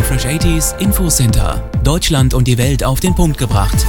Fresh 80s Infocenter. Deutschland und die Welt auf den Punkt gebracht.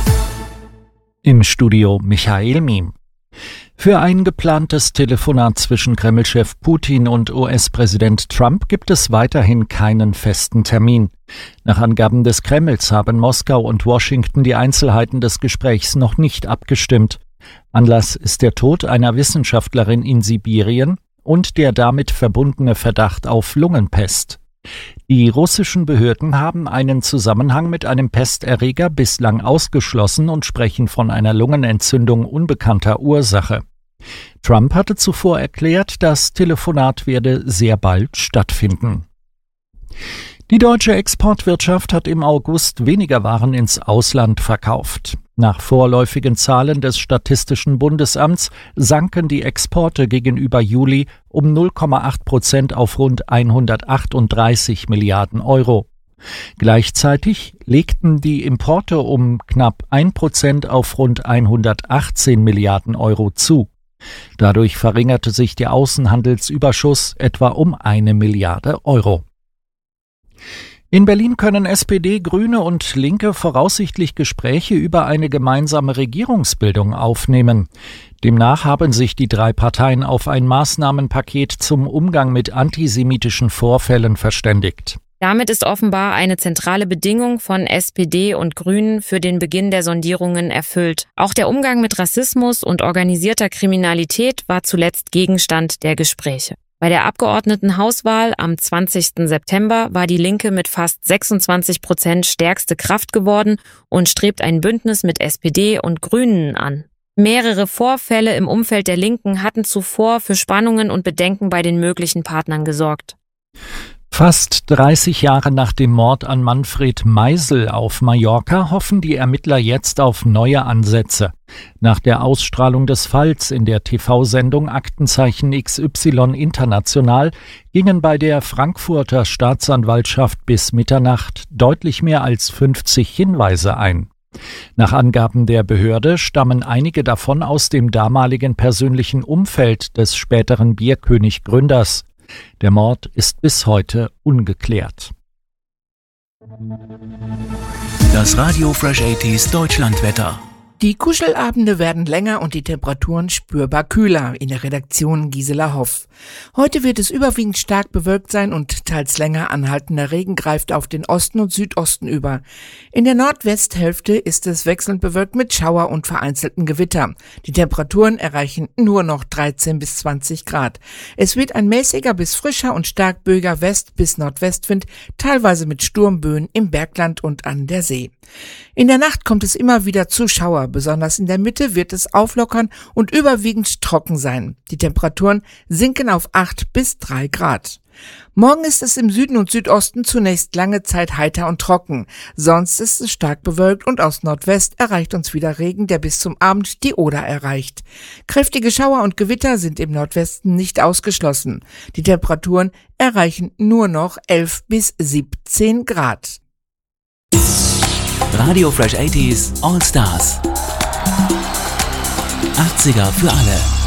Im Studio Michael Miem. Für ein geplantes Telefonat zwischen Kreml-Chef Putin und US-Präsident Trump gibt es weiterhin keinen festen Termin. Nach Angaben des Kremls haben Moskau und Washington die Einzelheiten des Gesprächs noch nicht abgestimmt. Anlass ist der Tod einer Wissenschaftlerin in Sibirien und der damit verbundene Verdacht auf Lungenpest. Die russischen Behörden haben einen Zusammenhang mit einem Pesterreger bislang ausgeschlossen und sprechen von einer Lungenentzündung unbekannter Ursache. Trump hatte zuvor erklärt, das Telefonat werde sehr bald stattfinden. Die deutsche Exportwirtschaft hat im August weniger Waren ins Ausland verkauft. Nach vorläufigen Zahlen des Statistischen Bundesamts sanken die Exporte gegenüber Juli um 0,8% auf rund 138 Milliarden Euro. Gleichzeitig legten die Importe um knapp 1% auf rund 118 Milliarden Euro zu. Dadurch verringerte sich der Außenhandelsüberschuss etwa um 1 Milliarde Euro. In Berlin können SPD, Grüne und Linke voraussichtlich Gespräche über eine gemeinsame Regierungsbildung aufnehmen. Demnach haben sich die drei Parteien auf ein Maßnahmenpaket zum Umgang mit antisemitischen Vorfällen verständigt. Damit ist offenbar eine zentrale Bedingung von SPD und Grünen für den Beginn der Sondierungen erfüllt. Auch der Umgang mit Rassismus und organisierter Kriminalität war zuletzt Gegenstand der Gespräche. Bei der Abgeordnetenhauswahl am 20. September war die Linke mit fast 26% stärkste Kraft geworden und strebt ein Bündnis mit SPD und Grünen an. Mehrere Vorfälle im Umfeld der Linken hatten zuvor für Spannungen und Bedenken bei den möglichen Partnern gesorgt. Fast 30 Jahre nach dem Mord an Manfred Meisel auf Mallorca hoffen die Ermittler jetzt auf neue Ansätze. Nach der Ausstrahlung des Falls in der TV-Sendung Aktenzeichen XY International gingen bei der Frankfurter Staatsanwaltschaft bis Mitternacht deutlich mehr als 50 Hinweise ein. Nach Angaben der Behörde stammen einige davon aus dem damaligen persönlichen Umfeld des späteren Bierkönig-Gründers. Der Mord ist bis heute ungeklärt. Das Radio Fresh 80s Deutschlandwetter. Die Kuschelabende werden länger und die Temperaturen spürbar kühler. In der Redaktion Gisela Hoff. Heute wird es überwiegend stark bewölkt sein und teils länger anhaltender Regen greift auf den Osten und Südosten über. In der Nordwesthälfte ist es wechselnd bewölkt mit Schauer und vereinzelten Gewitter. Die Temperaturen erreichen nur noch 13 bis 20 Grad. Es wird ein mäßiger bis frischer und stark böiger West- bis Nordwestwind, teilweise mit Sturmböen im Bergland und an der See. In der Nacht kommt es immer wieder zu Schauer. Besonders in der Mitte wird es auflockern und überwiegend trocken sein. Die Temperaturen sinken auf 8 bis 3 Grad. Morgen ist es im Süden und Südosten zunächst lange Zeit heiter und trocken. Sonst ist es stark bewölkt und aus Nordwest erreicht uns wieder Regen, der bis zum Abend die Oder erreicht. Kräftige Schauer und Gewitter sind im Nordwesten nicht ausgeschlossen. Die Temperaturen erreichen nur noch 11 bis 17 Grad. Radio Fresh 80s All Stars. 80er für alle.